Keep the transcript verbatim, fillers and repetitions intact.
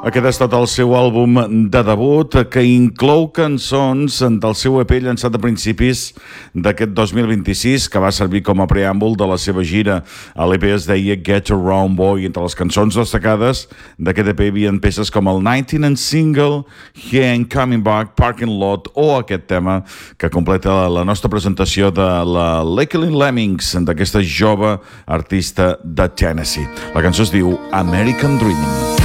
Aquest ha estat el seu àlbum de debut, que inclou cançons del seu E P llançat a principis d'aquest dos mil vint-i-sis, que va servir com a preàmbul de la seva gira. L'E P es deia Get Around Boy. Entre les cançons destacades d'aquest E P hi havia peces com el nineteen and Single, He Ain't Coming Back, Parking Lot o aquest tema que completa la nostra presentació de la Lakeland Lemmings, d'aquesta jove artista de Tennessee. La cançó es diu American Dreaming.